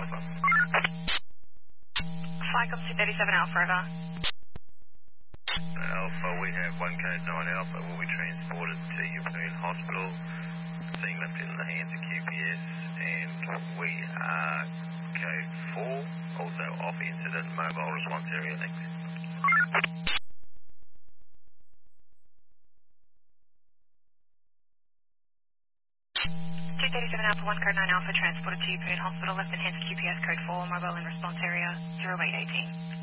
Alpha. Flight Officer 37 Alpha, over. Alpha, we have 1 code 9 Alpha will be transported to European Hospital, being left in the hands of QPS, and we are code 4, also off incident mobile response area. Thanks. 237 Alpha, 1 code 9 Alpha, transported to European Hospital, left in hands of QPS code 4, mobile in response area 0818.